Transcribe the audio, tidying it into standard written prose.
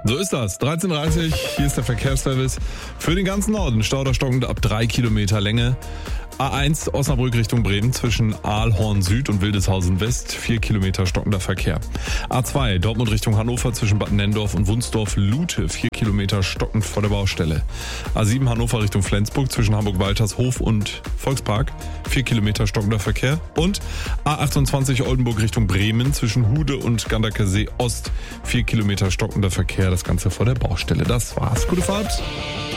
So ist das. 13:30 Uhr, hier ist der Verkehrsservice für den ganzen Norden. Stau oder stockend ab 3 Kilometer Länge. A1 Osnabrück Richtung Bremen zwischen Aalhorn Süd und Wildeshausen West, 4 Kilometer stockender Verkehr. A2 Dortmund Richtung Hannover zwischen Bad Nendorf und Wunsdorf-Lute, 4 Kilometer stockend vor der Baustelle. A7 Hannover Richtung Flensburg zwischen Hamburg-Waltershof und Volkspark, 4 Kilometer stockender Verkehr. Und A28 Oldenburg Richtung Bremen zwischen Hude und Ganderkesee Ost, 4 Kilometer stockender Verkehr, das Ganze vor der Baustelle. Das war's. Gute Fahrt.